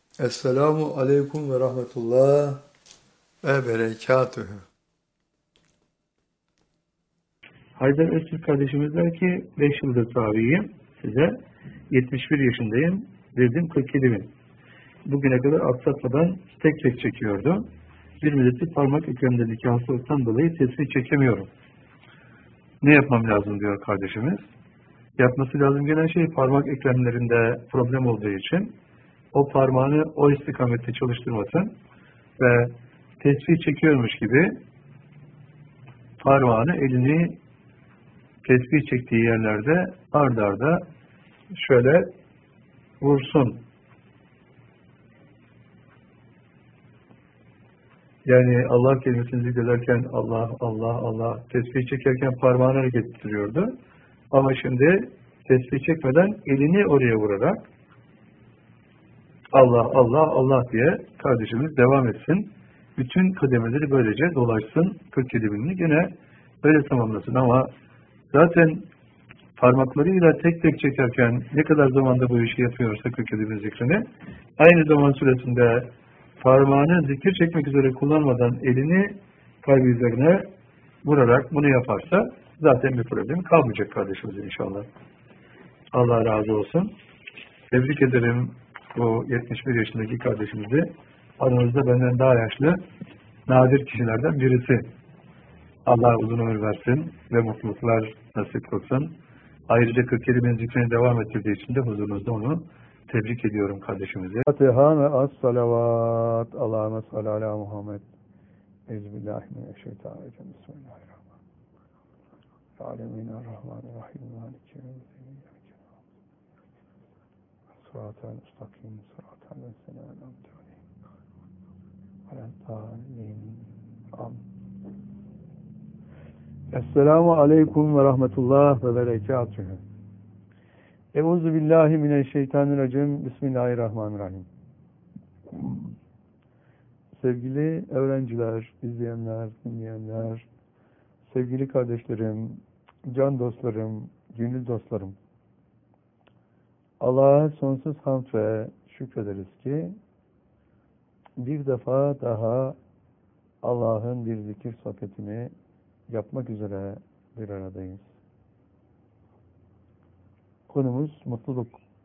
Esselamu aleyküm ve rahmetullah ve berekatühü. Haydar Öztürk kardeşimiz der ki 5 yıldır tabiyim size. 71 yaşındayım. Verdim 47 bin. Bugüne kadar aksatmadan tek çekiyordu. Bir müddettir parmak eklemlerindeki hastalıktan dolayı tesbih çekemiyorum. Ne yapmam lazım diyor kardeşimiz. Yapması lazım gelen şey parmak eklemlerinde problem olduğu için o parmağını o istikamette çalıştırmasın ve tesbih çekiyormuş gibi parmağını, elini tesbih çektiği yerlerde ard arda şöyle vursun. Yani Allah kelimesini zikrederken Allah, Allah, Allah tesbih çekerken parmağını hareket ettiriyordu. Ama şimdi tesbih çekmeden elini oraya vurarak Allah, Allah, Allah diye kardeşimiz devam etsin. Bütün kademeleri böylece dolaşsın. 47 binini gene böyle tamamlasın. Ama zaten parmaklarıyla tek çekerken ne kadar zamanda bu işi yapıyorsa 47 bin zikrini, aynı zaman süresinde parmağını zikir çekmek üzere kullanmadan elini kalbi üzerine vurarak bunu yaparsa zaten bir problem kalmayacak kardeşimizin inşallah. Allah razı olsun. Tebrik ederim bu 71 yaşındaki kardeşimizi. Aranızda benden daha yaşlı nadir kişilerden birisi. Allah uzun ömür versin ve mutluluklar nasip kılsın. Ayrıca 47 bin zikrini devam ettirdiği için de huzurunuzda onu tebrik ediyorum kardeşimize. Fatiha ve as-salavat. Allahümme salli ala Muhammed. Euzubillahimineşşeytanirracim. Bismillahirrahmanirrahim. Aleminirrahmanirrahim. Maliki yevmiddin. Sıratal müstakim. Sıratal lezîne en'amte aleyhim. Veleddâllîn. Amin. Esselamu aleyküm ve rahmetullah ve berekatühü. Euzubillahimineşşeytanirracim. Bismillahirrahmanirrahim. Sevgili öğrenciler, izleyenler, dinleyenler, sevgili kardeşlerim, can dostlarım, gönül dostlarım. Allah'a sonsuz hamd ve şükrederiz ki bir defa daha Allah'ın bir zikir sohbetini yapmak üzere bir aradayız. Konumuz mutluluk.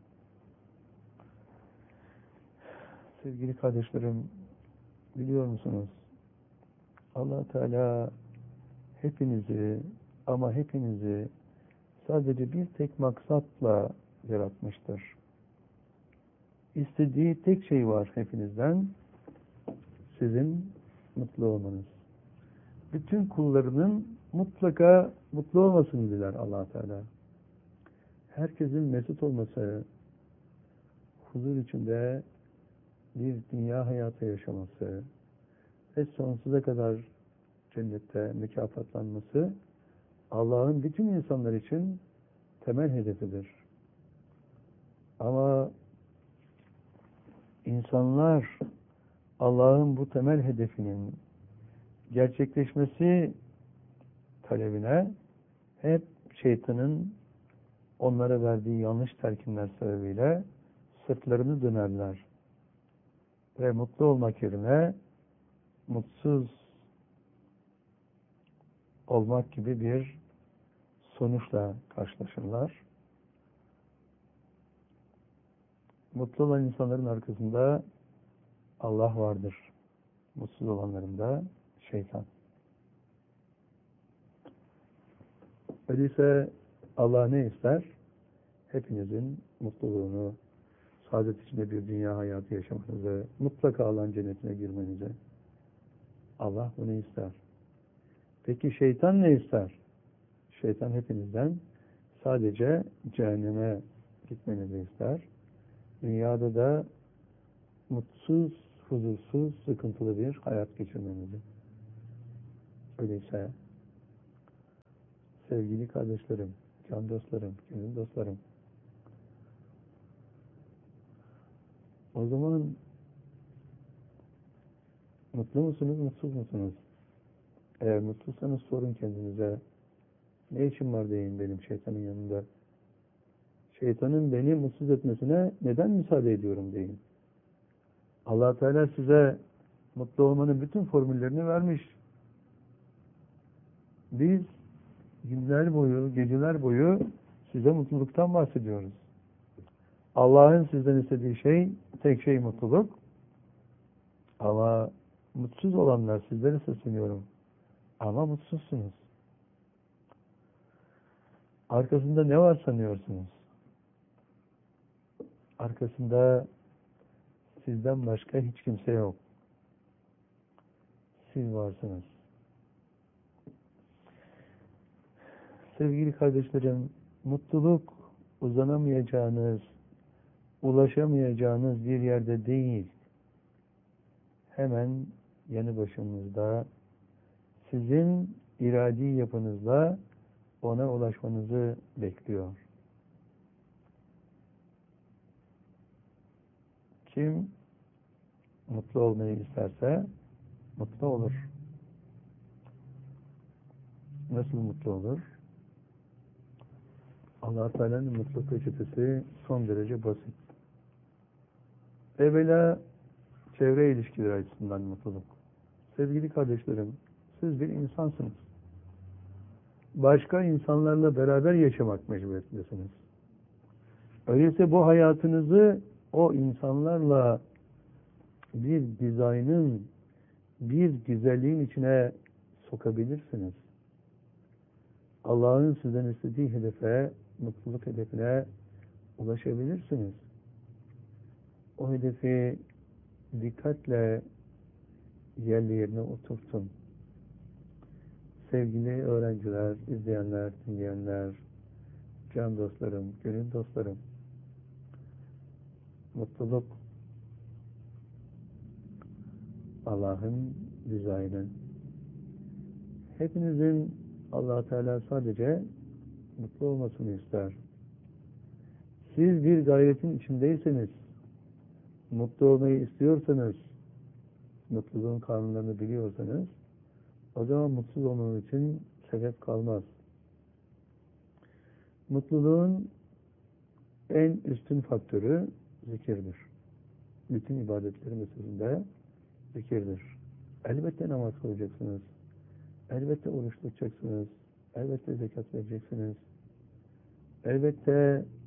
Sevgili kardeşlerim, biliyor musunuz? Allah Teala hepinizi ama hepinizi sadece bir tek maksatla yaratmıştır. İstediği tek şey var hepinizden, sizin mutlu olmanız. Bütün kullarının mutlaka mutlu olmasını diler Allah Teala. Herkesin mesut olması, huzur içinde bir dünya hayatı yaşaması ve sonsuza kadar cennette mükafatlanması Allah'ın bütün insanlar için temel hedefidir. Ama insanlar Allah'ın bu temel hedefinin gerçekleşmesi talebine hep şeytanın onlara verdiği yanlış telkinler sebebiyle sırtlarını dönerler. Ve mutlu olmak yerine mutsuz olmak gibi bir sonuçla karşılaşırlar. Mutlu olan insanların arkasında Allah vardır. Mutsuz olanların da şeytan. Öyleyse Allah ne ister? Hepinizin mutluluğunu, saadet içinde bir dünya hayatı yaşamanızı, mutlaka Allah'ın cennetine girmenizi. Allah bunu ister. Peki şeytan ne ister? Şeytan hepinizden sadece cehenneme gitmenizi ister. Dünyada da mutsuz, huzursuz, sıkıntılı bir hayat geçirmenizi. Öyleyse sevgili kardeşlerim, can dostlarım, gönül dostlarım, o zaman mutlu musunuz, mutsuz musunuz? Eğer mutsuzsanız sorun kendinize. Ne işim var deyin benim şeytanın yanında. Şeytanın beni mutsuz etmesine neden müsaade ediyorum deyin. Allah Teala size mutlu olmanın bütün formüllerini vermiş. Biz günler boyu, geceler boyu size mutluluktan bahsediyoruz. Allah'ın sizden istediği şey, tek şey mutluluk. Ama mutsuz olanlar, sizlere sesleniyorum. Ama mutsuzsunuz. Arkasında ne var sanıyorsunuz? Arkasında sizden başka hiç kimse yok. Siz varsınız. Sevgili kardeşlerim, mutluluk uzanamayacağınız, ulaşamayacağınız bir yerde değil. Hemen yanı başınızda, sizin iradi yapınızla ona ulaşmanızı bekliyor. Kim mutlu olmayı isterse mutlu olur. Nasıl mutlu olur? Allah Teala'nın mutluluk reçetesi son derece basit. Evvela çevre ilişkileri açısından mutluluk. Sevgili kardeşlerim, siz bir insansınız. Başka insanlarla beraber yaşamak mecburiyetindesiniz. Öyleyse bu hayatınızı o insanlarla bir dizaynın, bir güzelliğin içine sokabilirsiniz. Allah'ın sizden istediği hedefe, mutluluk hedefine ulaşabilirsiniz. O hedefi dikkatle yerli yerine oturtun. Sevgili öğrenciler, izleyenler, dinleyenler, can dostlarım, gönül dostlarım, mutluluk Allah'ın dizaynı. Hepinizin Allah Teala sadece mutlu olmasını ister. Siz bir gayretin içindeyseniz, mutlu olmayı istiyorsanız, mutluluğun kanunlarını biliyorsanız, o zaman mutsuz olmanız için sebep kalmaz. Mutluluğun en üstün faktörü zikirdir. Bütün ibadetlerin üstünde zikirdir. Elbette namaz kılacaksınız. Elbette oruç tutacaksınız. Elbette zekat vereceksiniz. Elbette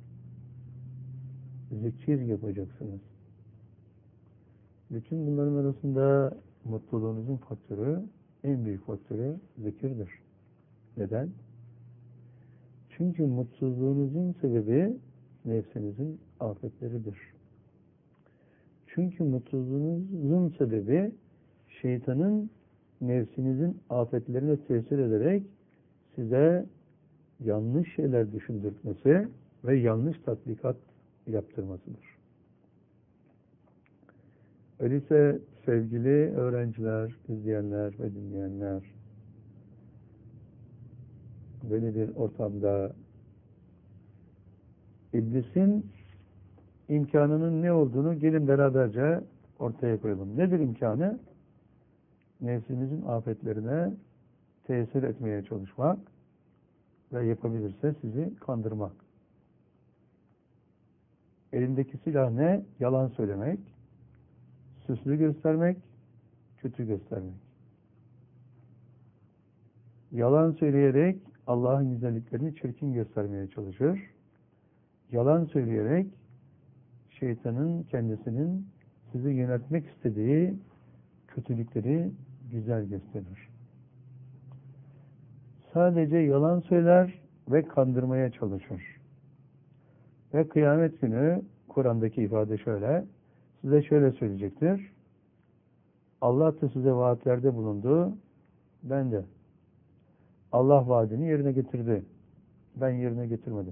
zikir yapacaksınız. Bütün bunların arasında mutluluğunuzun faktörü, en büyük faktörü zikirdir. Neden? Çünkü mutsuzluğunuzun sebebi nefsinizin afetleridir. Çünkü mutsuzluğunuzun sebebi şeytanın nefsinizin afetlerine tesir ederek size yanlış şeyler düşündürtmesi ve yanlış tatbikat yaptırmasıdır. Öyleyse sevgili öğrenciler, izleyenler ve dinleyenler, böyle bir ortamda iblisin imkanının ne olduğunu gelin beraberce ortaya koyalım. Nedir imkanı? Nefsinizin afetlerine tesir etmeye çalışmak ve yapabilirse sizi kandırmak. Elindeki silah ne? Yalan söylemek, süslü göstermek, kötü göstermek. Yalan söyleyerek Allah'ın güzelliklerini çirkin göstermeye çalışır. Yalan söyleyerek şeytanın kendisinin sizi yönetmek istediği kötülükleri güzel gösterir. Sadece yalan söyler ve kandırmaya çalışır. Ve kıyamet günü Kur'an'daki ifade şöyle, size şöyle söyleyecektir. Allah da size vaatlerde bulundu, ben de. Allah vaadini yerine getirdi. Ben yerine getirmedim.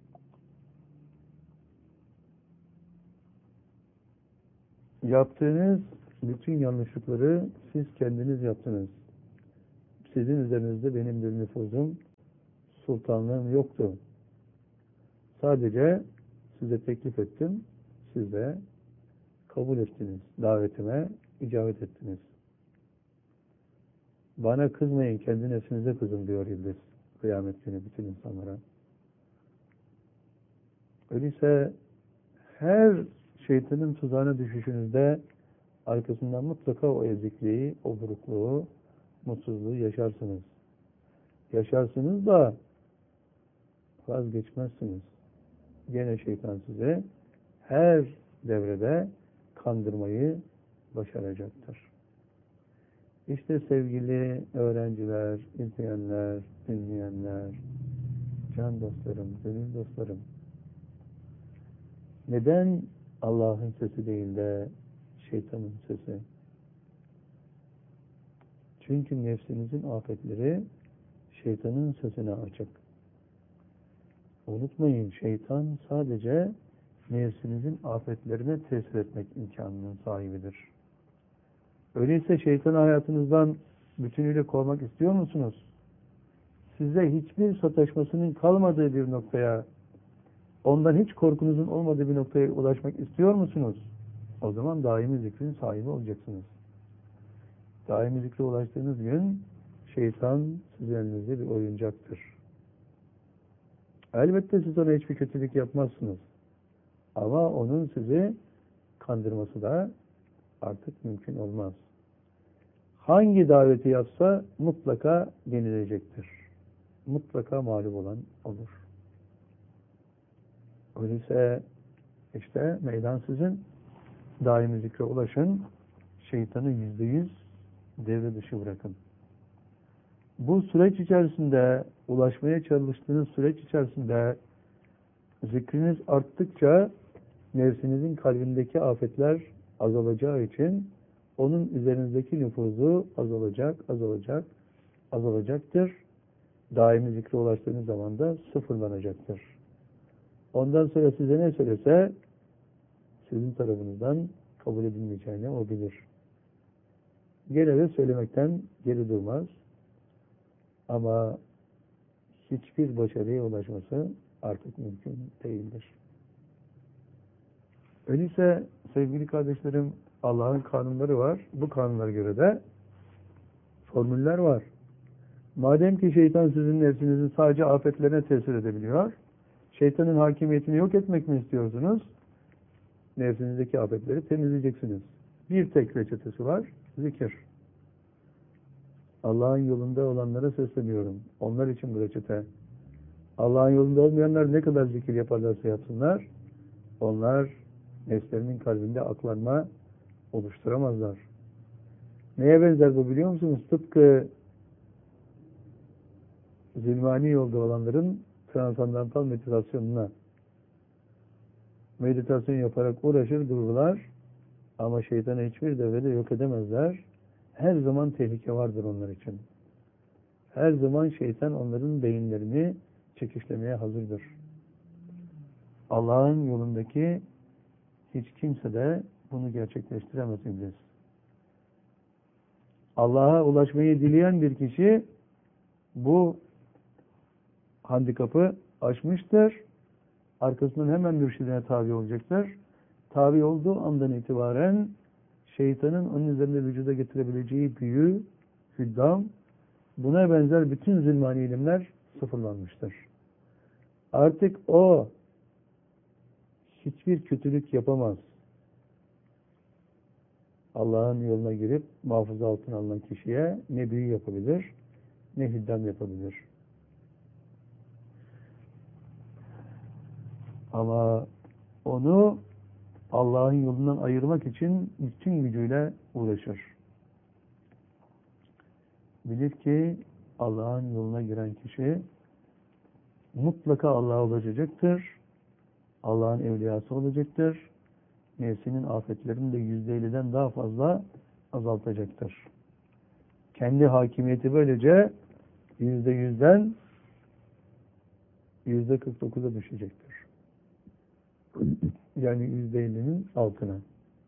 Yaptığınız bütün yanlışlıkları siz kendiniz yaptınız. Sizin üzerinizde benim bir nüfuzum, sultanlığım yoktu. Sadece size teklif ettim, siz de kabul ettiniz. Davetime icabet ettiniz. Bana kızmayın, kendi nefsinize kızın diyor iblis. Kıyamet günü bütün insanlara. Öyleyse her şeytanın tuzağına düşüşünüzde arkasından mutlaka o ezikliği, o burukluğu, mutsuzluğu yaşarsınız. Yaşarsınız da vazgeçmezsiniz. Gene şeytan size her devrede kandırmayı başaracaktır. İşte sevgili öğrenciler, izleyenler, dinleyenler, can dostlarım, gönül dostlarım, neden Allah'ın sesi değil de şeytanın sesi? Çünkü nefsinizin afetleri şeytanın sesine açık. Unutmayın, şeytan sadece nefsinizin afetlerine tesir etmek imkanının sahibidir. Öyleyse şeytanı hayatınızdan bütünüyle kovmak istiyor musunuz? Size hiçbir sataşmasının kalmadığı bir noktaya, ondan hiç korkunuzun olmadığı bir noktaya ulaşmak istiyor musunuz? O zaman daimi zikrin sahibi olacaksınız. Daimi zikre ulaştığınız gün şeytan sizin elinizde bir oyuncaktır. Elbette siz ona hiçbir kötülük yapmazsınız. Ama onun sizi kandırması da artık mümkün olmaz. Hangi daveti yapsa mutlaka yenilecektir. Mutlaka mağlup olan olur. Öyleyse işte meydan sizin. Daimi zikre ulaşın. Şeytanı %100 devre dışı bırakın. Bu süreç içerisinde, ulaşmaya çalıştığınız süreç içerisinde zikriniz arttıkça nefsinizin kalbindeki afetler azalacağı için onun üzerinizdeki nüfuzu azalacaktır. Daimi zikre ulaştığınız zaman da sıfırlanacaktır. Ondan sonra size ne söylese sizin tarafınızdan kabul edilmeyeceğini o bilir. Gene de söylemekten geri durmaz. Ama hiçbir başarıya ulaşması artık mümkün değildir. Öyleyse sevgili kardeşlerim, Allah'ın kanunları var. Bu kanunlara göre de formüller var. Madem ki şeytan sizin nefsinizin sadece afetlerine tesir edebiliyor, şeytanın hakimiyetini yok etmek mi istiyorsunuz? Nefsinizdeki afetleri temizleyeceksiniz. Bir tek reçetesi var, zikir. Allah'ın yolunda olanlara sesleniyorum. Onlar için bu reçete. Allah'ın yolunda olmayanlar ne kadar zikir yaparlarsa yapsınlar, onlar nefslerinin kalbinde aklanma oluşturamazlar. Neye benzer bu biliyor musunuz? Tıpkı zilmani yolda olanların transandantal meditasyonuna. Meditasyon yaparak uğraşır dururlar ama şeytanı hiçbir devrede yok edemezler. Her zaman tehlike vardır onlar için. Her zaman şeytan onların beyinlerini çekişlemeye hazırdır. Allah'ın yolundaki hiç kimse de bunu gerçekleştiremez iblis. Allah'a ulaşmayı dileyen bir kişi bu handikapı aşmıştır. Arkasından hemen mürşidine tabi olacaktır. Tabi olduğu andan itibaren şeytanın onun üzerinde vücuda getirebileceği büyü, hüddam, buna benzer bütün zilmani ilimler sıfırlanmıştır. Artık o hiçbir kötülük yapamaz. Allah'ın yoluna girip muhafaza altına alınan kişiye ne büyü yapabilir, ne hüddam yapabilir. Ama onu Allah'ın yolundan ayırmak için bütün gücüyle uğraşır. Bilir ki Allah'ın yoluna giren kişi mutlaka Allah'a ulaşacaktır. Allah'ın evliyası olacaktır. Nefsinin afetlerini de %50'den daha fazla azaltacaktır. Kendi hakimiyeti böylece %100'den %49'a düşecektir. Yani %50'nin altına.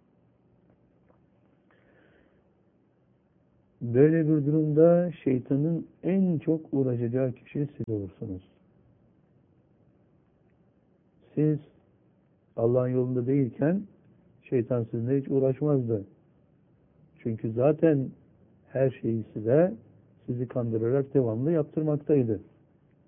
Böyle bir durumda şeytanın en çok uğraşacağı kişi siz olursunuz. Siz Allah'ın yolunda değilken şeytan sizinle hiç uğraşmazdı. Çünkü zaten her şeyi sizi kandırarak devamlı yaptırmaktaydı.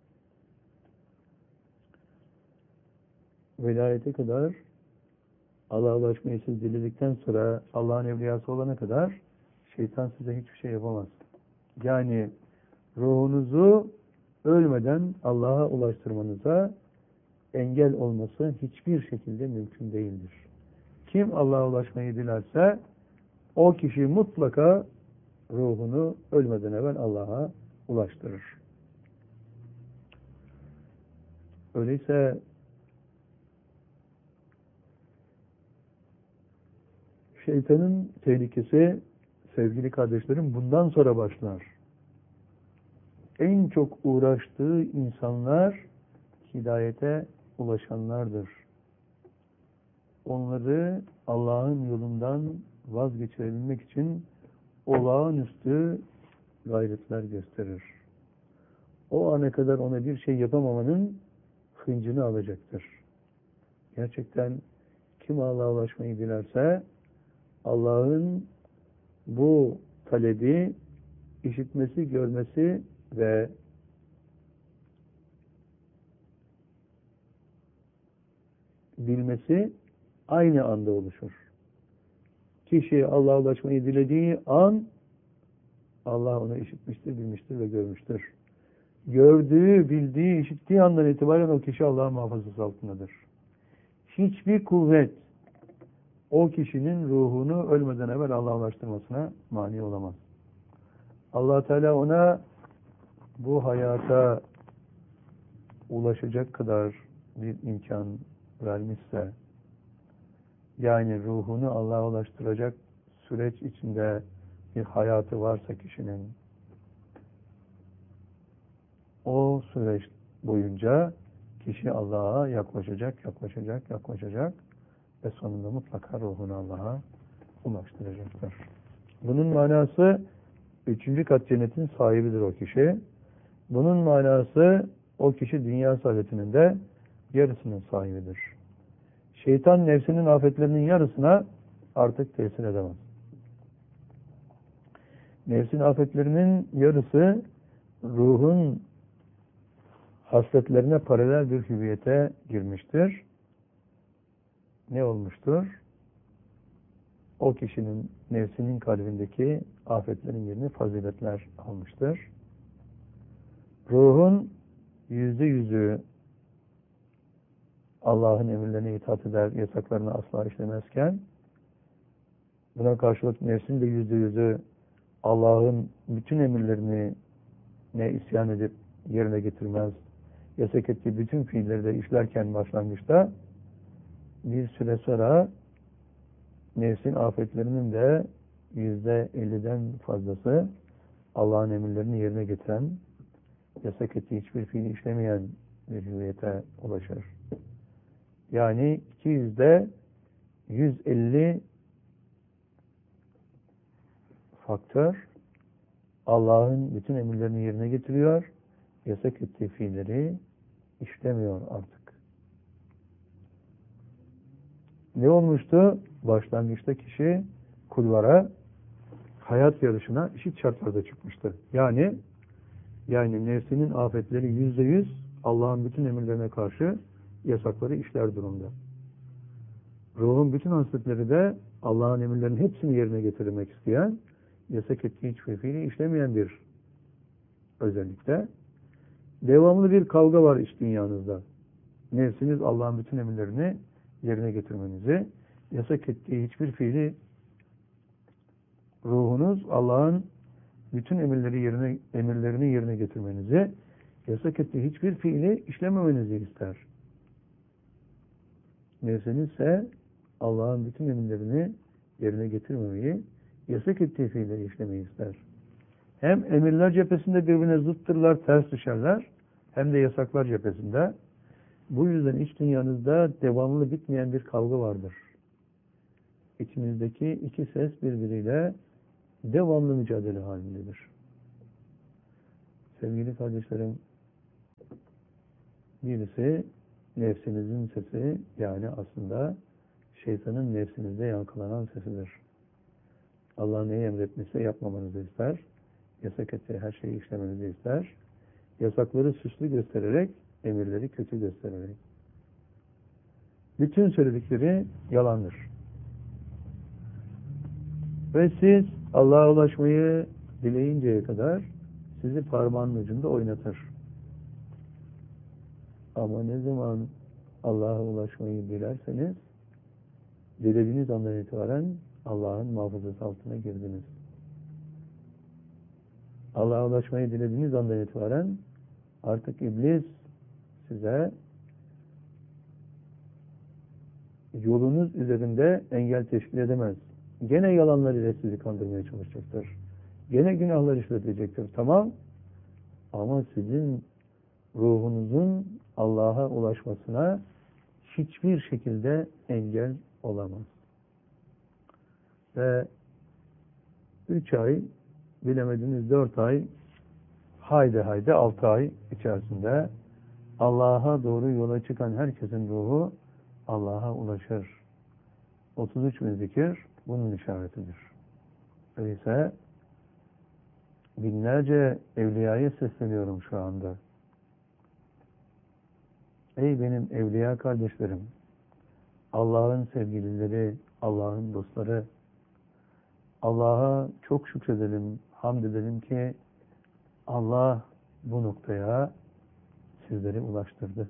Velayete kadar Allah'a ulaşmayı siz diledikten sonra Allah'ın evliyası olana kadar şeytan size hiçbir şey yapamaz. Yani ruhunuzu ölmeden Allah'a ulaştırmanıza engel olması hiçbir şekilde mümkün değildir. Kim Allah'a ulaşmayı dilerse o kişi mutlaka ruhunu ölmeden evvel Allah'a ulaştırır. Öyleyse şeytanın tehlikesi sevgili kardeşlerim bundan sonra başlar. En çok uğraştığı insanlar hidayete ulaşanlardır. Onları Allah'ın yolundan vazgeçirebilmek için olağanüstü gayretler gösterir. O ana kadar ona bir şey yapamamanın hıncını alacaktır. Gerçekten kim Allah'a ulaşmayı dilerse Allah'ın bu talebi işitmesi, görmesi ve bilmesi aynı anda oluşur. Kişi Allah'a ulaşmayı dilediği an Allah onu işitmiştir, bilmiştir ve görmüştür. Gördüğü, bildiği, işittiği andan itibaren o kişi Allah'ın muhafazası altındadır. Hiçbir kuvvet o kişinin ruhunu ölmeden evvel Allah'a ulaştırmasına mani olamaz. Allah Teala ona bu hayata ulaşacak kadar bir imkan vermişse, yani ruhunu Allah'a ulaştıracak süreç içinde bir hayatı varsa kişinin, o süreç boyunca kişi Allah'a yaklaşacak ve sonunda mutlaka ruhunu Allah'a ulaştıracaktır. Bunun manası 3. kat cennetin sahibidir o kişi. Bunun manası o kişi dünya saadetinin de yarısının sahibidir. Şeytan nefsinin afetlerinin yarısına artık tesir edemez. Nefsin afetlerinin yarısı ruhun hasletlerine paralel bir hüviyete girmiştir. Ne olmuştur? O kişinin nefsinin kalbindeki afetlerin yerini faziletler almıştır. Ruhun %100'ü Allah'ın emirlerine itaat eder, yasaklarını asla işlemezken, buna karşılık nefsin de %100'ü Allah'ın bütün emirlerini ne isyan edip yerine getirmez, yasak ettiği bütün fiilleri de işlerken başlangıçta bir süre sonra nefsin afetlerinin de %50'den fazlası Allah'ın emirlerini yerine getiren, yasak ettiği hiçbir fiili işlemeyen bir hüviyete ulaşır. Yani 200'de 150 faktör Allah'ın bütün emirlerini yerine getiriyor, yasak ettiği fiilleri işlemiyor artık. Ne olmuştu? Başlangıçta kişi kulvara, hayat yarışına eşit şartlarda çıkmıştı. Yani nefsinin afetleri %100 Allah'ın bütün emirlerine karşı yasakları işler durumda. Ruhun bütün hasletleri de Allah'ın emirlerinin hepsini yerine getirmek isteyen, yasak ettiği hiçbir fiili işlemeyen bir özellikle. Devamlı bir kavga var iç dünyanızda. Nefsiniz Allah'ın bütün emirlerini yerine getirmenizi, yasak ettiği hiçbir fiili, ruhunuz Allah'ın bütün emirlerini yerine getirmenizi, yasak ettiği hiçbir fiili işlememenizi ister. Nefsiniz ise Allah'ın bütün emirlerini yerine getirmemeyi, yasak ettiği fiilleri işlemeyi ister. Hem emirler cephesinde birbirine zıttırlar, ters düşerler, hem de yasaklar cephesinde. Bu yüzden iç dünyanızda devamlı bitmeyen bir kavga vardır. İçinizdeki iki ses birbiriyle devamlı mücadele halindedir. Sevgili kardeşlerim, birisi nefsinizin sesi, yani aslında şeytanın nefsinizde yankılanan sesidir. Allah neyi emretmişse yapmamanızı ister, yasak ettiği her şeyi işlemenizi ister, yasakları süslü göstererek, emirleri kötü göstererek. Bütün söyledikleri yalandır. Ve siz Allah'a ulaşmayı dileyinceye kadar sizi parmağın ucunda oynatır. Ama ne zaman Allah'a ulaşmayı dilerseniz, dilediğiniz andan itibaren Allah'ın muhafazası altına girdiniz. Allah'a ulaşmayı dilediğiniz andan itibaren artık iblis size yolunuz üzerinde engel teşkil edemez. Gene yalanlarıyla sizi kandırmaya çalışacaktır. Gene günahlar işletecektir. Tamam. Ama sizin ruhunuzun Allah'a ulaşmasına hiçbir şekilde engel olamaz. Ve 3 ay, bilemediniz 4 ay, haydi 6 ay içerisinde Allah'a doğru yola çıkan herkesin ruhu Allah'a ulaşır. 33 bin zikir bunun işaretidir. Öyleyse binlerce evliyaya sesleniyorum şu anda. Ey benim evliya kardeşlerim, Allah'ın sevgilileri, Allah'ın dostları, Allah'a çok şükredelim, hamd edelim ki Allah bu noktaya sizleri ulaştırdı.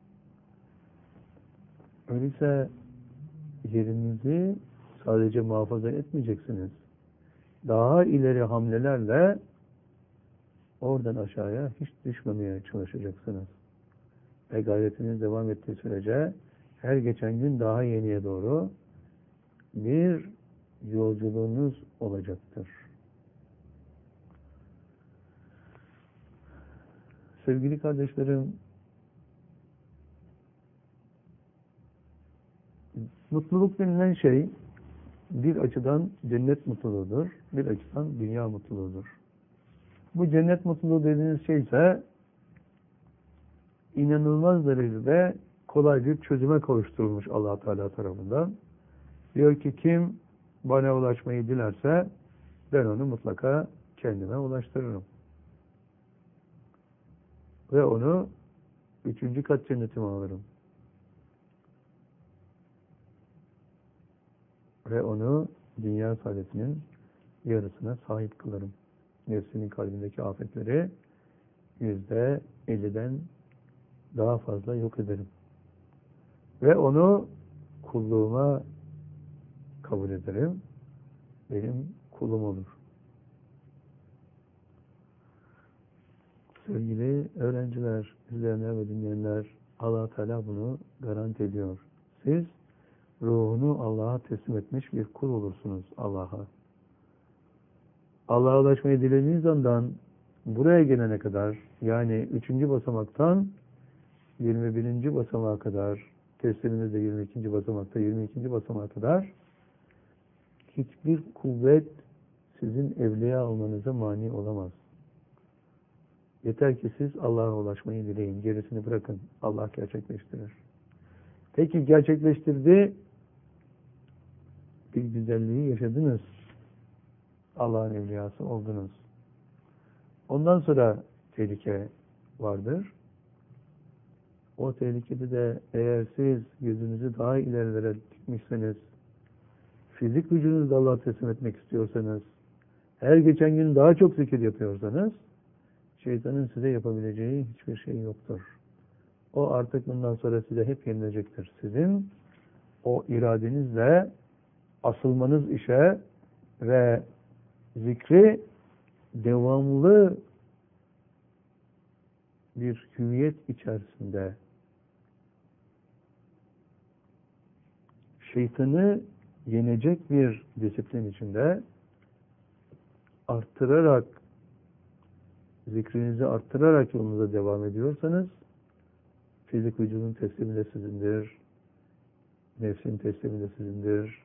Öyleyse yerinizi sadece muhafaza etmeyeceksiniz. Daha ileri hamlelerle oradan aşağıya hiç düşmemeye çalışacaksınız. Ve gayretiniz devam ettiği sürece her geçen gün daha yeniye doğru bir yolculuğunuz olacaktır. Sevgili kardeşlerim, mutluluk denilen şey bir açıdan cennet mutluluğudur, bir açıdan dünya mutluluğudur. Bu cennet mutluluğu dediğiniz şey ise inanılmaz derecede kolay bir çözüme kavuşturulmuş Allah Teala tarafından. Diyor ki kim bana ulaşmayı dilerse ben onu mutlaka kendime ulaştırırım. Ve onu 3. kat cennetime alırım. Ve onu dünya saadetinin yarısına sahip kılarım. Nefsinin kalbindeki afetleri %50'den daha fazla yok ederim. Ve onu kulluğuma kabul ederim. Benim kulum olur. Sevgili öğrenciler, izleyenler ve dinleyenler, Allah Teala bunu garanti ediyor. Siz ruhunu Allah'a teslim etmiş bir kul olursunuz Allah'a. Allah'a ulaşmayı dilediğiniz andan buraya gelene kadar, yani 3. basamaktan 21. basamağa kadar, tesliminiz de 22. basamakta 22. basamağa kadar hiçbir kuvvet sizin evliya olmanıza mani olamaz. Yeter ki siz Allah'a ulaşmayı dileyin. Gerisini bırakın. Allah gerçekleştirir. Peki gerçekleştirdi. Bir güzelliği yaşadınız. Allah'ın evliyası oldunuz. Ondan sonra tehlike vardır. O tehlikede de eğer siz yüzünüzü daha ilerilere dikmişseniz, fizik gücünüzü de Allah'a teslim etmek istiyorsanız, her geçen gün daha çok zikir yapıyorsanız, şeytanın size yapabileceği hiçbir şey yoktur. O artık bundan sonra size hep yenilecektir. Sizin o iradenizle asılmanız işe ve zikri devamlı bir hüviyet içerisinde şeytanı yenecek bir disiplin içinde arttırarak, zikrinizi arttırarak yolunuza devam ediyorsanız, fizik vücudun teslimi de sizindir, nefsin teslimi de sizindir,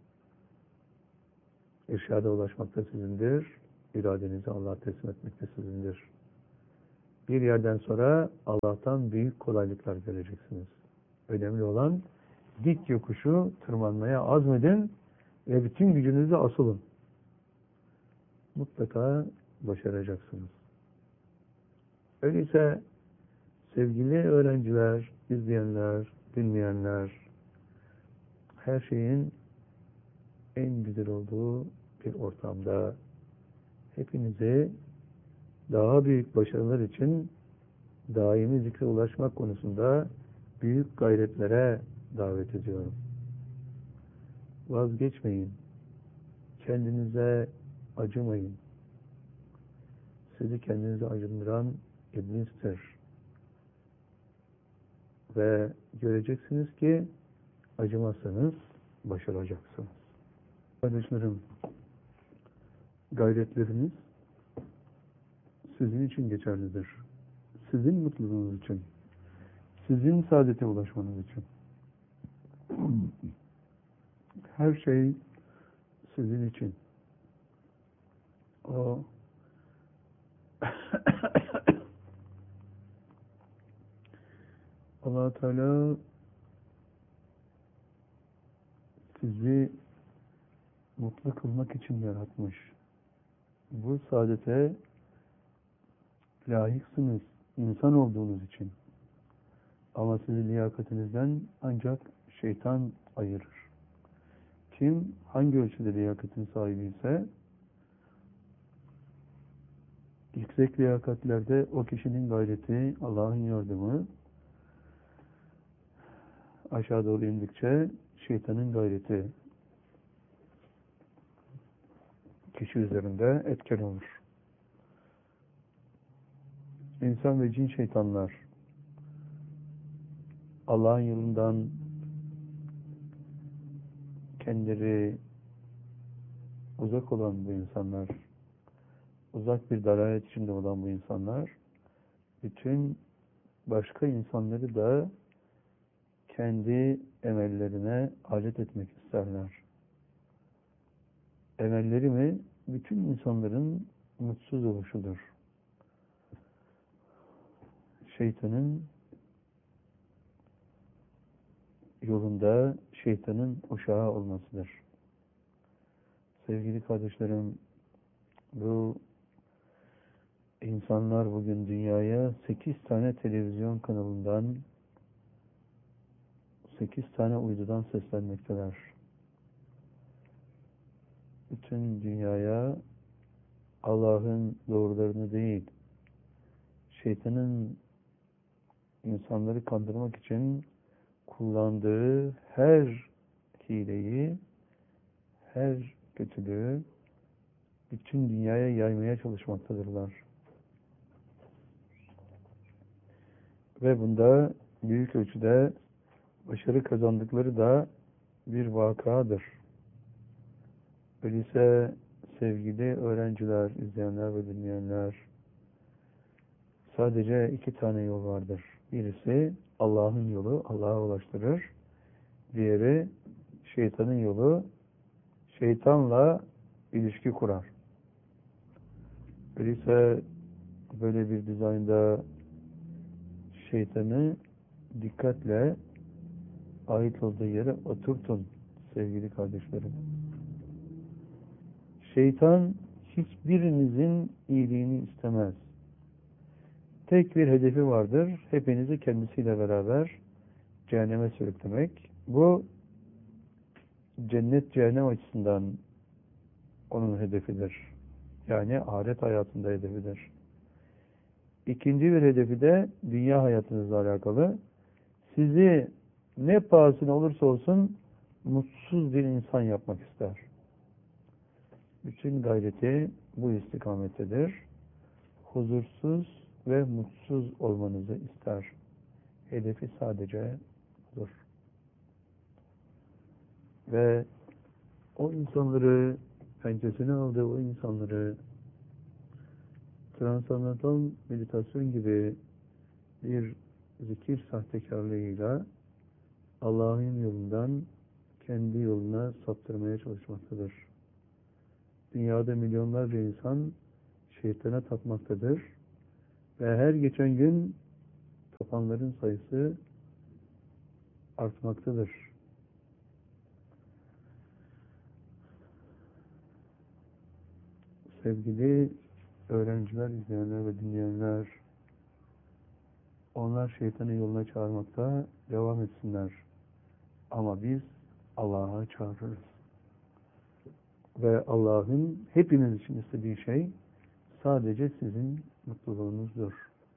irşada ulaşmak da sizindir, iradenizi Allah'a teslim etmek de sizindir. Bir yerden sonra Allah'tan büyük kolaylıklar göreceksiniz. Önemli olan dik yokuşu tırmanmaya azmedin ve bütün gücünüzü asılın. Mutlaka başaracaksınız. Öyleyse sevgili öğrenciler, izleyenler, dinleyenler, her şeyin en güzel olduğu bir ortamda hepinizi daha büyük başarılar için daimi zikre ulaşmak konusunda büyük gayretlere davet ediyorum. Vazgeçmeyin. Kendinize acımayın. Sizi kendinize acındıran iblistir. Ve göreceksiniz ki acımazsanız başaracaksınız. Kardeşlerim, gayretleriniz sizin için geçerlidir. Sizin mutluluğunuz için. Sizin saadete ulaşmanız için. Her şey sizin için. O Allah Teala sizi mutlu kılmak için yaratmış. Bu saadete layıksınız insan olduğunuz için. Ama sizi liyakatinizden ancak şeytan ayırır. Kim hangi ölçüde liyakatin sahibi ise yüksek liyakatlerde o kişinin gayreti, Allah'ın yardımı aşağı doğru indikçe şeytanın gayreti kişi üzerinde etken olur. İnsan ve cin şeytanlar Allah'ın yolundan kendileri uzak olan bu insanlar, uzak bir dalalet içinde olan bu insanlar, bütün başka insanları da kendi emellerine alet etmek isterler. Emelleri mi? Bütün insanların mutsuz oluşudur. Şeytanın yolunda şeytanın uşağı olmasıdır. Sevgili kardeşlerim, bu insanlar bugün dünyaya 8 tane televizyon kanalından 8 tane uydudan seslenmekteler. Bütün dünyaya Allah'ın doğrularını değil, şeytanın insanları kandırmak için kullandığı her hileyi, her kötülüğü bütün dünyaya yaymaya çalışmaktadırlar. Ve bunda büyük ölçüde başarı kazandıkları da bir vakadır. Öyleyse sevgili öğrenciler, izleyenler ve dinleyenler, sadece 2 tane yol vardır. Birisi Allah'ın yolu, Allah'a ulaştırır. Diğeri şeytanın yolu, şeytanla ilişki kurar. Öyleyse böyle bir dizaynda şeytanı dikkatle ait olduğu yere oturtun sevgili kardeşlerim. Şeytan hiçbirinizin iyiliğini istemez. Tek bir hedefi vardır. Hepinizi kendisiyle beraber cehenneme sürüklemek. Bu cennet cehennem açısından onun hedefidir. Yani ahiret hayatında hedefidir. İkinci bir hedefi de dünya hayatınızla alakalı. Sizi ne pahasına olursa olsun mutsuz bir insan yapmak ister. Bütün gayreti bu istikamettedir. Huzursuz ve mutsuz olmanızı ister. Hedefi sadece budur. Ve o insanları, pençesine aldığı o insanları transandantal meditasyon gibi bir zikir sahtekarlığıyla Allah'ın yolundan kendi yoluna saptırmaya çalışmaktadır. Dünyada milyonlarca insan şeytana tapmaktadır ve her geçen gün tapanların sayısı artmaktadır. Sevgili öğrenciler, izleyenler ve dinleyenler, onlar şeytanın yoluna çağırmakta devam etsinler. Ama biz Allah'a çağırırız. Ve Allah'ın hepiniz için istediği şey sadece sizin mutluluğunuzdur.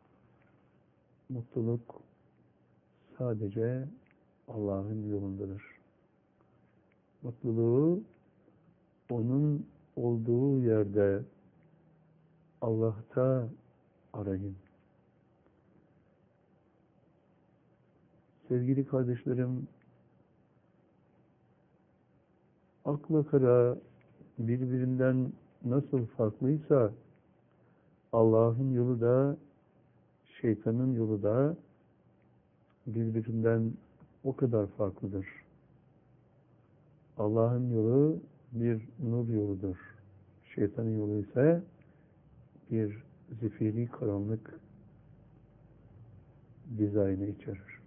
Mutluluk sadece Allah'ın yolundadır. Mutluluğu onun olduğu yerde Allah'ta arayın. Sevgili kardeşlerim, akla kara birbirinden nasıl farklıysa Allah'ın yolu da şeytanın yolu da birbirinden o kadar farklıdır. Allah'ın yolu bir nur yoludur. Şeytanın yolu ise bir zifiri karanlık dizaynı içerir.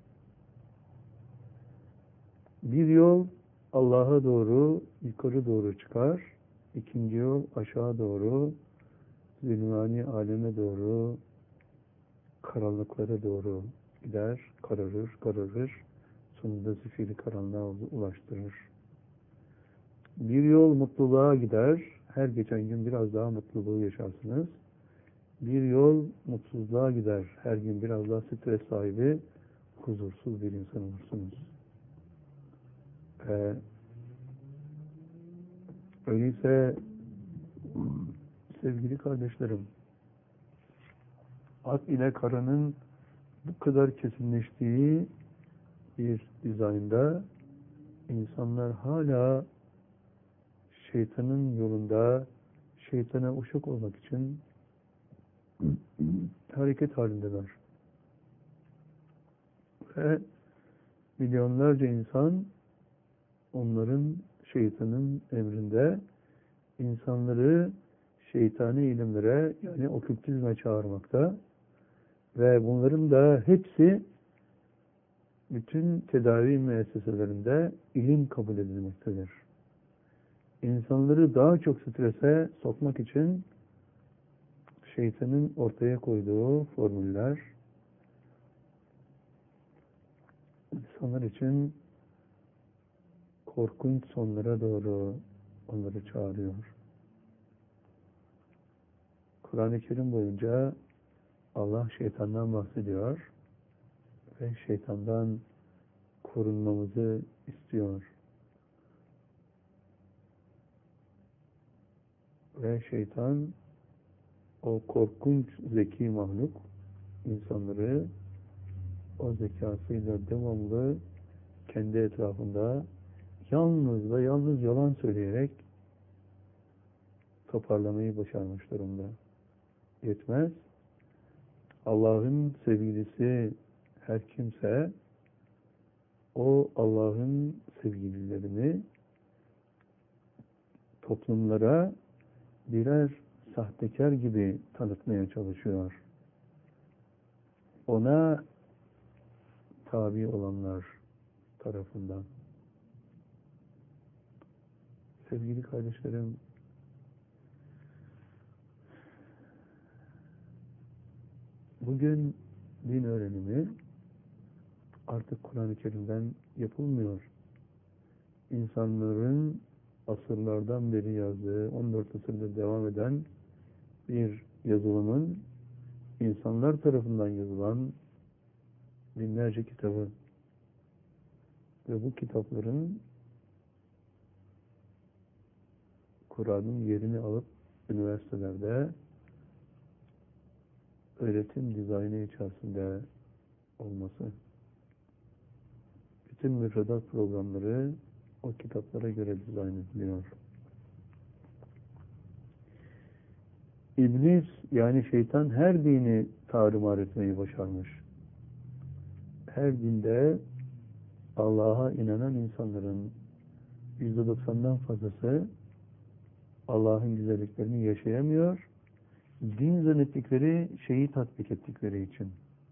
Bir yol Allah'a doğru, yukarı doğru çıkar. İkinci yol aşağı doğru, zulmani aleme doğru, karanlıklara doğru gider, kararır. Sonunda zifiri karanlığa ulaştırır. Bir yol mutluluğa gider. Her geçen gün biraz daha mutluluğu yaşarsınız. Bir yol mutsuzluğa gider. Her gün biraz daha stres sahibi, huzursuz bir insan olursunuz. Öyleyse sevgili kardeşlerim, ak ile karanın bu kadar kesinleştiği bir dizaynda insanlar hala şeytanın yolunda şeytana uşak olmak için hareket halindeler. Ve milyonlarca insan onların şeytanın emrinde insanları şeytani ilimlere yani okültizme çağırmakta ve bunların da hepsi bütün tedavi müesseselerinde ilim kabul edilmektedir. İnsanları daha çok strese sokmak için şeytanın ortaya koyduğu formüller insanlar için korkunç sonlara doğru onları çağırıyor. Kur'an-ı Kerim boyunca Allah şeytandan bahsediyor ve şeytandan korunmamızı istiyor. Ve şeytan o korkunç zeki mahluk insanları o zekasıyla devamlı kendi etrafında yalnız ve yalnız yalan söyleyerek toparlamayı başarmış durumda. Yetmez. Allah'ın sevgilisi her kimse o Allah'ın sevgililerini toplumlara birer sahtekar gibi tanıtmaya çalışıyor. Ona tabi olanlar tarafından. Sevgili kardeşlerim, bugün din öğrenimi artık Kur'an-ı Kerim'den yapılmıyor. İnsanların asırlardan beri yazdığı, 14 asırdır devam eden bir yazılımın insanlar tarafından yazılan binlerce kitabı ve bu kitapların Kur'an'ın yerini alıp üniversitelerde öğretim dizaynı içerisinde olması. Bütün müfredat programları o kitaplara göre dizayn ediliyor. İblis yani şeytan her dini tarumar etmeyi başarmış. Her dinde Allah'a inanan insanların %90'dan fazlası Allah'ın güzelliklerini yaşayamıyor. Din zannettikleri şeyi tatbik ettikleri için.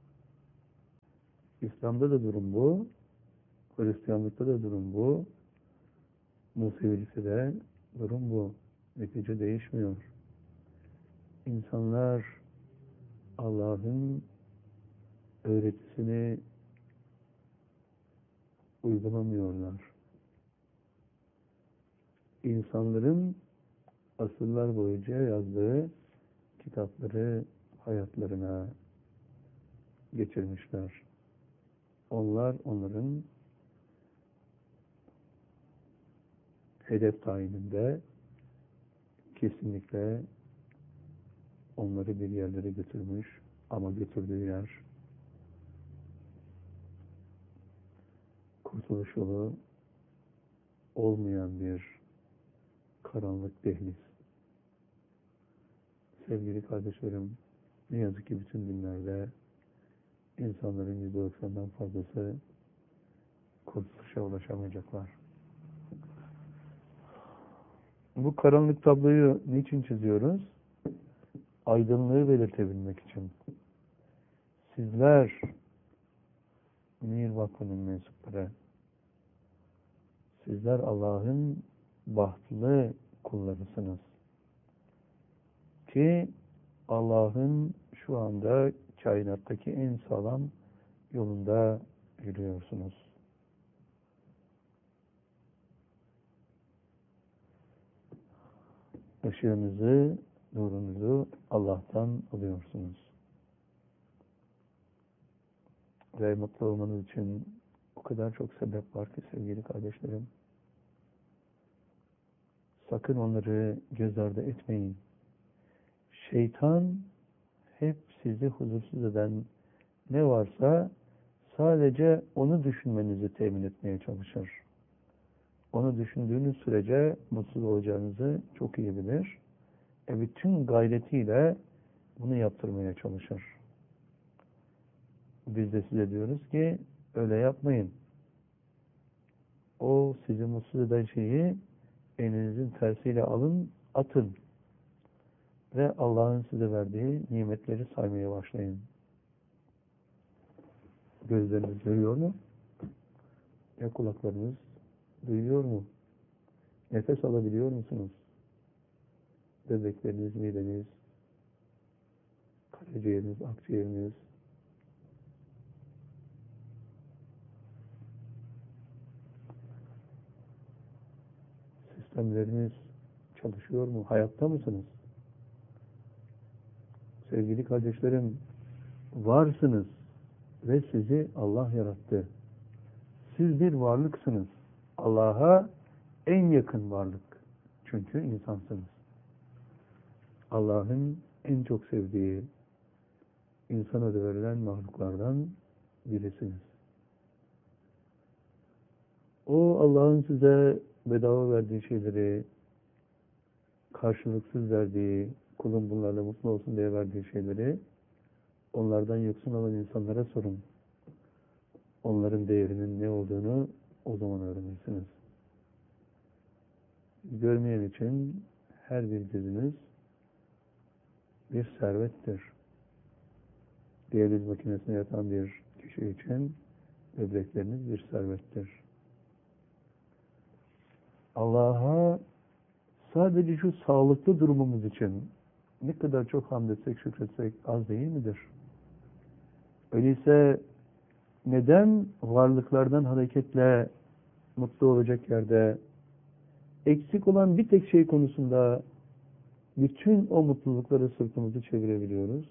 İslam'da da durum bu. Hristiyanlıkta da durum bu. Musevilikte de durum bu. Netice değişmiyor. İnsanlar Allah'ın öğretisini uygulamıyorlar. insanların asırlar boyunca yazdığı kitapları hayatlarına geçirmişler. Onlar onların hedef tayininde kesinlikle onları bir yerlere götürmüş ama götürdüğü yer kurtuluş yolu olmayan bir karanlık dehliz. Sevgili kardeşlerim, ne yazık ki bütün dinlerde insanların %90'dan fazlası kurtuluşa ulaşamayacaklar. Bu karanlık tabloyu niçin çiziyoruz? Aydınlığı belirtebilmek için. Sizler Mir Vakfı'nın mensupları, sizler Allah'ın bahtlı kullarısınız. Ki Allah'ın şu anda kainattaki en sağlam yolunda yürüyorsunuz. Işığınızı, nurunuzu Allah'tan alıyorsunuz. Ve mutlu olmanız için o kadar çok sebep var ki sevgili kardeşlerim. Sakın onları göz ardı etmeyin. Şeytan hep sizi huzursuz eden ne varsa sadece onu düşünmenizi temin etmeye çalışır. Onu düşündüğünüz sürece mutsuz olacağınızı çok iyi bilir. Bütün gayretiyle bunu yaptırmaya çalışır. Biz de size diyoruz ki öyle yapmayın. O sizi mutsuz eden şeyi elinizin tersiyle alın, atın. Ve Allah'ın size verdiği nimetleri saymaya başlayın. Gözleriniz görüyor mu? Ya kulaklarınız duyuyor mu? Nefes alabiliyor musunuz? Böbrekleriniz, mideniz, karaciğeriniz, akciğeriniz, sistemleriniz çalışıyor mu? Hayatta mısınız? Sevgili kardeşlerim, varsınız ve sizi Allah yarattı. Siz bir varlıksınız. Allah'a en yakın varlık. Çünkü insansınız. Allah'ın en çok sevdiği insan adı verilen mahluklardan birisiniz. O Allah'ın size bedava verdiği şeyleri, karşılıksız verdiği, kulun bunlarla mutlu olsun diye verdiği şeyleri onlardan yoksun olan insanlara sorun. Onların değerinin ne olduğunu o zaman öğrenirsiniz. Görmeyen için her bir gözünüz bir servettir. Diyaliz makinesine yatan bir kişi için böbrekleriniz bir servettir. Allah'a sadece şu sağlıklı durumumuz için ne kadar çok hamd etsek, şükretsek az değil midir? Öyleyse neden varlıklardan hareketle mutlu olacak yerde eksik olan bir tek şey konusunda bütün o mutlulukları sırtımızı çevirebiliyoruz?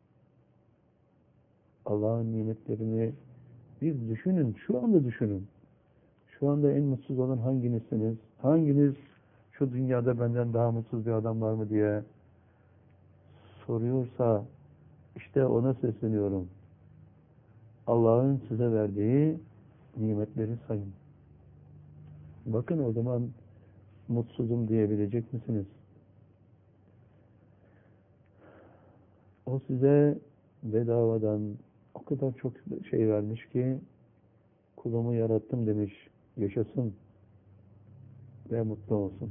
Allah'ın nimetlerini bir düşünün, şu anda düşünün. Şu anda en mutsuz olan hanginizsiniz? Hanginiz şu dünyada benden daha mutsuz bir adam var mı diye soruyorsa işte ona sesleniyorum. Allah'ın size verdiği nimetleri sayın. Bakın o zaman mutsuzum diyebilecek misiniz? O size bedavadan o kadar çok şey vermiş ki kulumu yarattım demiş. Yaşasın ve mutlu olsun.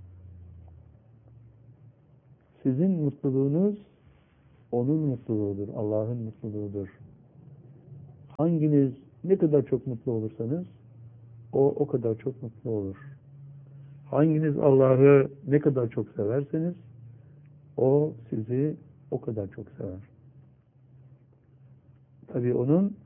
Sizin mutluluğunuz onun mutluluğudur. Allah'ın mutluluğudur. Hanginiz ne kadar çok mutlu olursanız o kadar çok mutlu olur. Hanginiz Allah'ı ne kadar çok severseniz o sizi o kadar çok sever. Tabii onun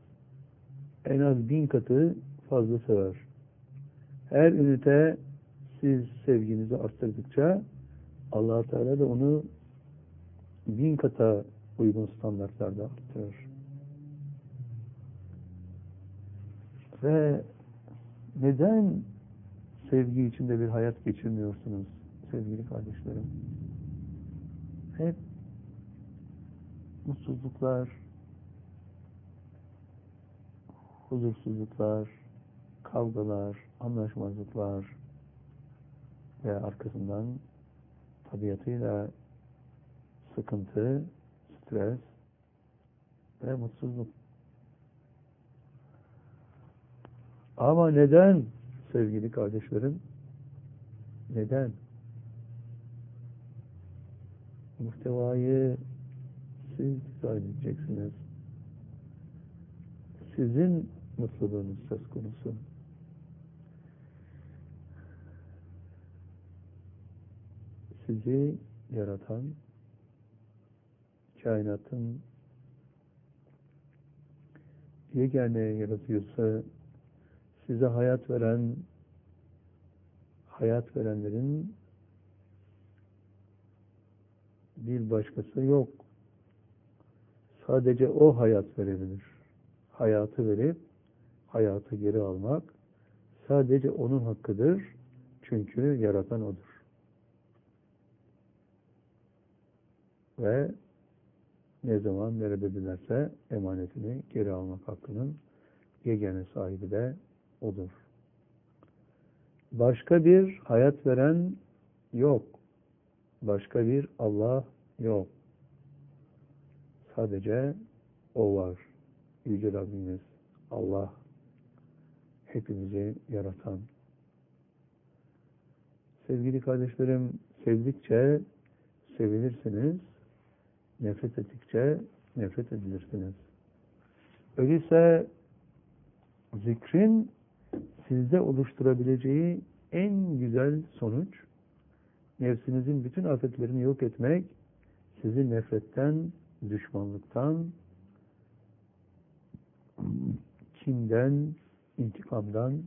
en az 1000 katı fazla sever. Her ünite siz sevginizi arttırdıkça Allah Teala da onu 1000 kata uygun standartlarda arttırır. Ve neden sevgi içinde bir hayat geçirmiyorsunuz sevgili kardeşlerim? Hep mutsuzluklar, huzursuzluklar, kavgalar, anlaşmazlıklar ve arkasından tabiatıyla sıkıntı, stres ve mutsuzluk. Ama neden sevgili kardeşlerim? Neden? Muhtevayı siz dizayn edeceksiniz. Sizin mutluluğunuz söz konusu. Sizi yaratan, kainatın yegane yaratıcısı, size hayat veren, hayat verenlerin bir başkası yok. Sadece o hayat verebilir. Hayatı verip, hayatı geri almak sadece onun hakkıdır. Çünkü yaratan odur. Ve ne zaman nerede dilerse emanetini geri almak hakkının yegane sahibi de odur. Başka bir hayat veren yok. Başka bir Allah yok. Sadece o var. Yüce Rabbimiz Allah. Hepimizi yaratan. Sevgili kardeşlerim, sevdikçe sevilirsiniz. Nefret ettikçe nefret edilirsiniz. Öyleyse zikrin sizde oluşturabileceği en güzel sonuç, nefsinizin bütün afetlerini yok etmek, sizi nefretten, düşmanlıktan, kinden, intikamdan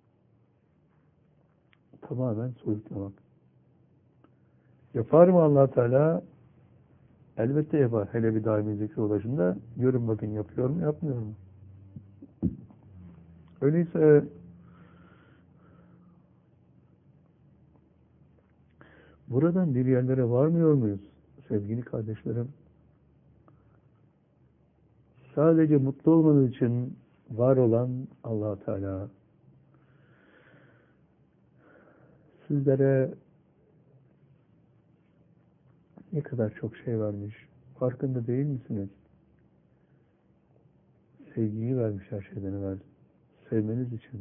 tamamen soyutlamak. Yapar mı Allah Teala? Elbette yapar. Hele bir daimi zikre ulaşında görün bakın yapıyor mu, yapmıyor mu? Öyleyse buradan bir yerlere varmıyor muyuz sevgili kardeşlerim? Sadece mutlu olmanız için var olan Allah Teala sizlere ne kadar çok şey vermiş. Farkında değil misiniz? Sevgiyi vermiş, her şeyden evvel. Sevmeniz için.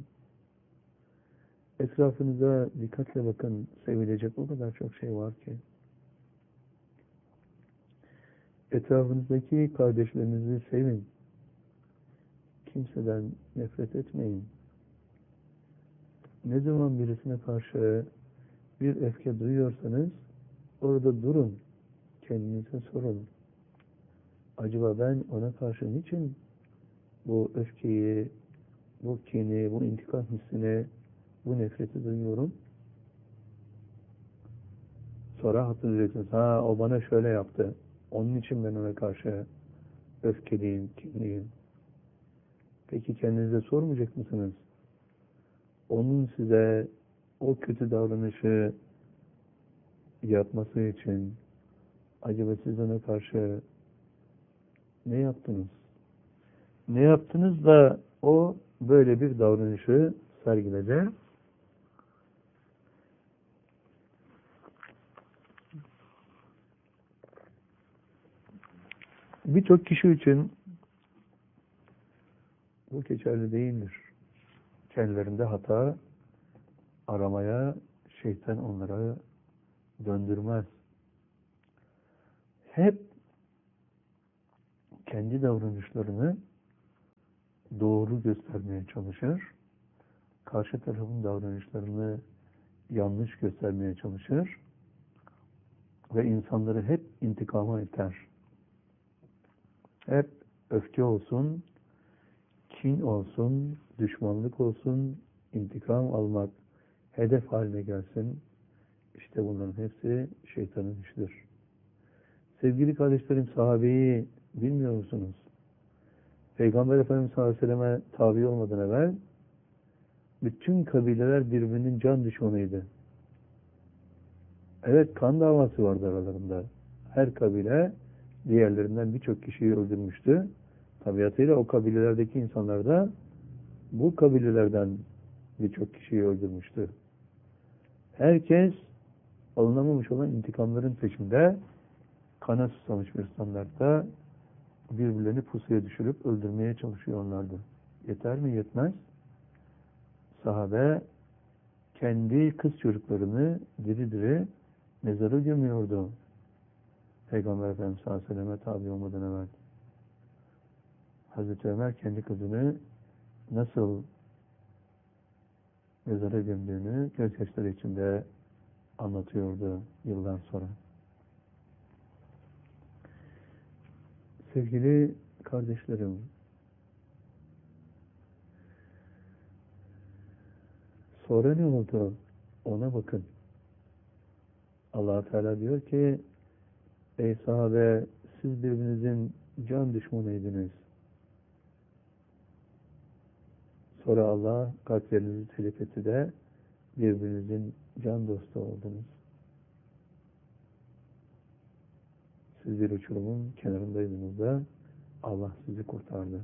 Etrafınıza dikkatle bakın. Sevilecek o kadar çok şey var ki. Etrafınızdaki kardeşlerinizi sevin. Kimseden nefret etmeyin. Ne zaman birisine karşı bir öfke duyuyorsanız orada durun. Kendinize sorun. Acaba ben ona karşı niçin bu öfkeyi, bu kini, bu intikam hissini, bu nefreti duyuyorum? Sonra hatırlayacaksınız. Ha, o bana şöyle yaptı. Onun için ben ona karşı öfkeliyim, kinliyim. Peki kendinize sormayacak mısınız? Onun size o kötü davranışı yapması için acaba siz ona karşı ne yaptınız? Ne yaptınız da o böyle bir davranışı sergiledi? Birçok kişi için bu geçerli değildir. Kendilerinde hata aramaya şeytan onlara döndürmez. Hep kendi davranışlarını doğru göstermeye çalışır. Karşı tarafın davranışlarını yanlış göstermeye çalışır. Ve insanları hep intikama iter. Hep öfke olsun, kin olsun, düşmanlık olsun, intikam almak hedef haline gelsin. İşte bunların hepsi şeytanın işidir. Sevgili kardeşlerim, sahabeyi bilmiyor musunuz? Peygamber Efendimiz sallallahu aleyhi ve selleme tabi olmadan evvel bütün kabileler birbirinin can düşmanıydı. Evet, kan davası vardı aralarında. Her kabile diğerlerinden birçok kişiyi öldürmüştü. Tabiatıyla o kabilelerdeki insanlar da bu kabilelerden birçok kişiyi öldürmüştü. Herkes alınamamış olan intikamların peşinde, kana susamış bir standartta birbirlerini pusuya düşürüp öldürmeye çalışıyorlardı. Yeter mi? Yetmez. Sahabe kendi kız çocuklarını diri diri mezara gömüyordu. Peygamber Efendimiz sallallahu aleyhi ve selleme tabi olmadan evvel. Hazreti Ömer kendi kızını nasıl mezara gömdüğünü gözyaşları içinde anlatıyordu yıllar sonra. Sevgili kardeşlerim, sonra ne oldu? Ona bakın. Allah Teala diyor ki, ey sahabe, siz birbirinizin can düşmanıydınız. Sonra Allah kalplerinizi telif etti de birbirinizin can dostu oldunuz. Siz bir uçurumun kenarındaydınız da Allah sizi kurtardı.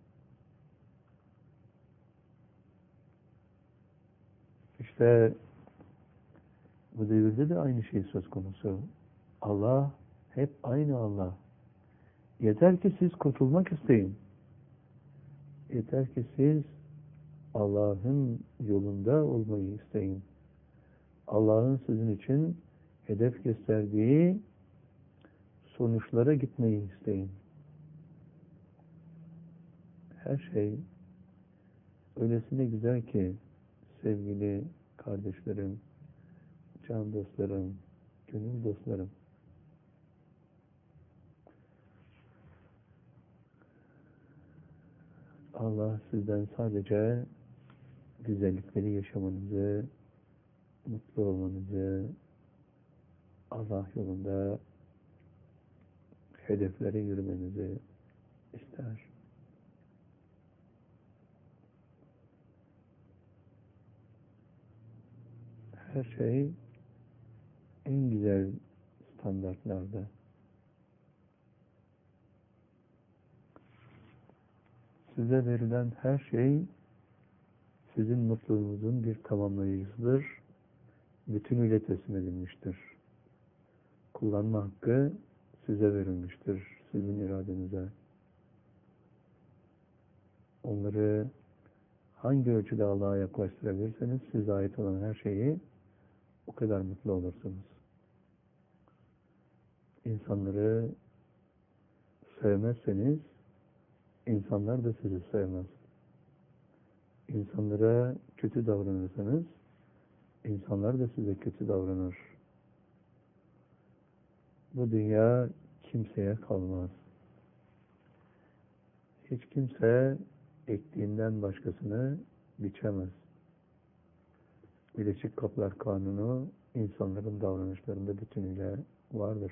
İşte bu devirde de aynı şey söz konusu. Allah hep aynı Allah. Yeter ki siz kurtulmak isteyin. Yeter ki siz Allah'ın yolunda olmayı isteyin. Allah'ın sizin için hedef gösterdiği sonuçlara gitmeyi isteyin. Her şey öylesine güzel ki sevgili kardeşlerim, can dostlarım, gönül dostlarım. Allah sizden sadece güzellikleri yaşamanızı, mutlu olmanızı, Allah yolunda hedeflere yürümenizi ister. Her şey en güzel standartlarda. Size verilen her şey sizin mutluluğunuzun bir tamamlayıcısıdır. Bütünüyle teslim edilmiştir. Kullanma hakkı size verilmiştir. Sizin iradenize. Onları hangi ölçüde Allah'a yaklaştırabilirseniz size ait olan her şeyi o kadar mutlu olursunuz. İnsanları sevmezseniz insanlar da sizi sevmez. İnsanlara kötü davranırsanız insanlar da size kötü davranır. Bu dünya kimseye kalmaz. Hiç kimse ektiğinden başkasını biçemez. Birleşik Kaplar Kanunu insanların davranışlarında bütünüyle vardır.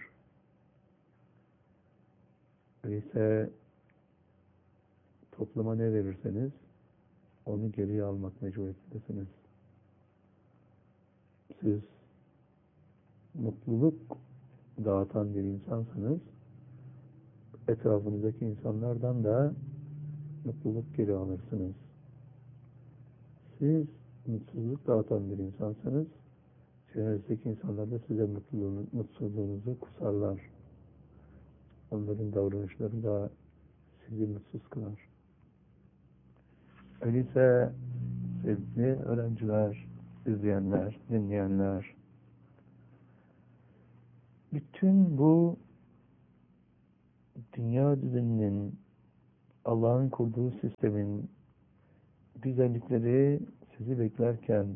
Öyleyse topluma ne verirseniz onu geriye almak mecburiyetindesiniz. Siz mutluluk dağıtan bir insansınız. Etrafınızdaki insanlardan da mutluluk geri alırsınız. Siz mutsuzluk dağıtan bir insansınız. Çevrenizdeki insanlar da size mutsuzluğunuzu kusarlar. Onların davranışları da sizi mutsuz kılar. Öyleyse sevgili öğrenciler, izleyenler, dinleyenler, bütün bu dünya düzeninin, Allah'ın kurduğu sistemin güzellikleri sizi beklerken,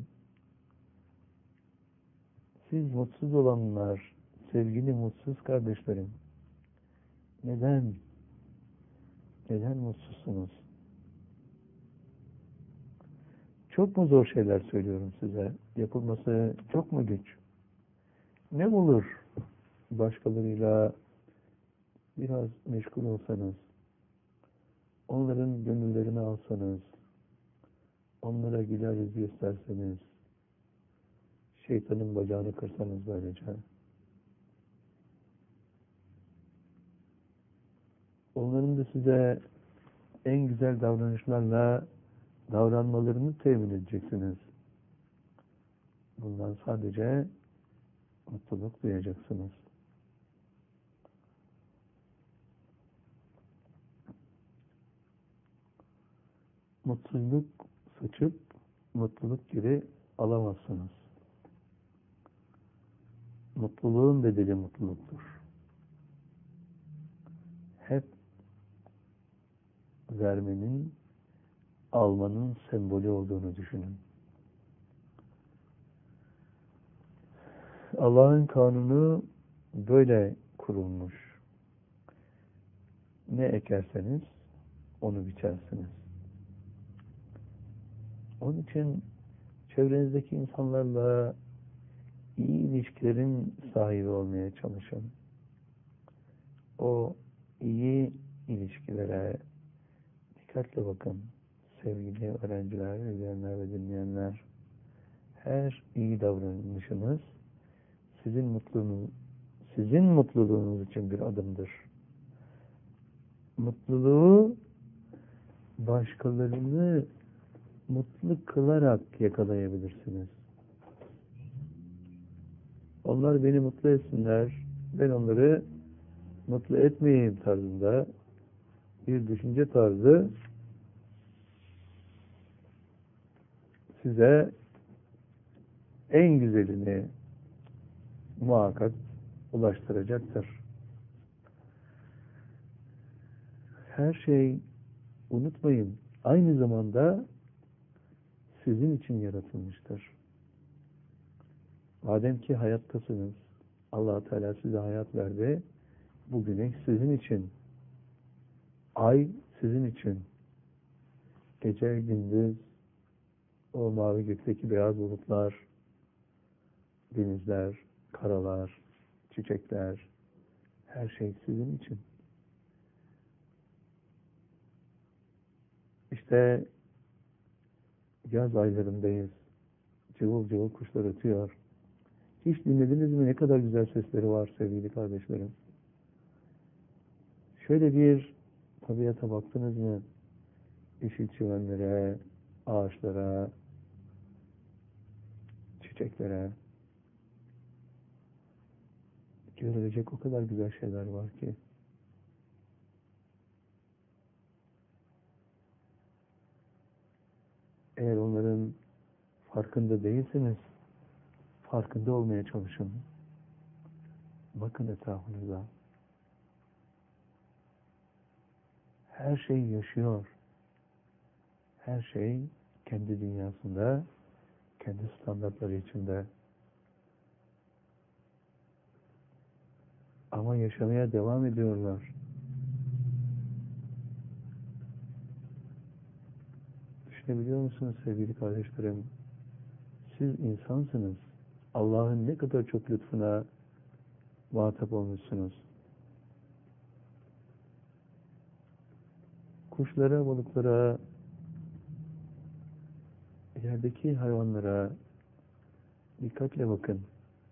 siz mutsuz olanlar, sevgili mutsuz kardeşlerim, neden mutsuzsunuz? Çok mu zor şeyler söylüyorum size? Yapılması çok mu güç? Ne olur başkalarıyla biraz meşgul olsanız, onların gönüllerini alsanız, onlara güler yüz gösterseniz, şeytanın bacağını kırsanız böylece. Onların da size en güzel davranışlarla davranmalarını temin edeceksiniz. Bundan sadece mutluluk duyacaksınız. Mutsuzluk saçıp mutluluk geri alamazsınız. Mutluluğun bedeli mutluluktur. Hep vermenin, almanın sembolü olduğunu düşünün. Allah'ın kanunu böyle kurulmuş. Ne ekerseniz onu biçersiniz. Onun için çevrenizdeki insanlarla iyi ilişkilerin sahibi olmaya çalışın. O iyi ilişkilere dikkatle bakın. Sevgili öğrenciler, izleyenler ve dinleyenler, her iyi davranışınız sizin mutluluğunuz için bir adımdır. Mutluluğu başkalarını mutlu kılarak yakalayabilirsiniz. Onlar beni mutlu etsinler, ben onları mutlu etmeyeyim tarzında bir düşünce tarzı size en güzelini muhakkak ulaştıracaktır. Her şey, unutmayın, aynı zamanda sizin için yaratılmıştır. Madem ki hayattasınız, Allah Teala size hayat verdi. Bu güneş sizin için, ay sizin için, gece gündüz, o mavi gökteki beyaz bulutlar, denizler, karalar, çiçekler, her şey sizin için. İşte yaz aylarındayız. Cıvıl cıvıl kuşlar ötüyor. Hiç dinlediniz mi ne kadar güzel sesleri var sevgili kardeşlerim? Şöyle bir tabiata baktınız mı? Yeşil çimenlere, ağaçlara, çiçeklere. Görülecek o kadar güzel şeyler var ki. Eğer onların farkında değilseniz, farkında olmaya çalışın. Bakın etrafınıza. Her şey yaşıyor. Her şey kendi dünyasında, kendi standartları içinde. Ama yaşamaya devam ediyorlar. Düşünebiliyor musunuz sevgili kardeşlerim? Siz insansınız. Allah'ın ne kadar çok lütfuna muhatap olmuşsunuz. Kuşlara, balıklara, yerdeki hayvanlara dikkatle bakın.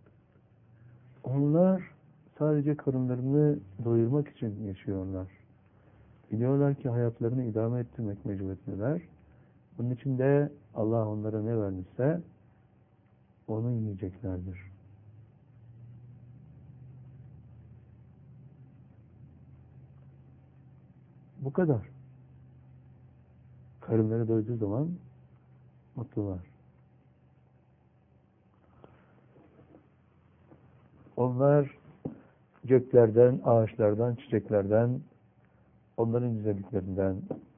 Onlar sadece karınlarını doyurmak için yaşıyorlar. Biliyorlar ki hayatlarını idame ettirmek mecburiyetindeler. Bunun için de Allah onlara ne vermişse onu yiyeceklerdir. Bu kadar. Karınları doyduğu zaman mutlular. Onlar göklerden, ağaçlardan, çiçeklerden, onların güzelliklerinden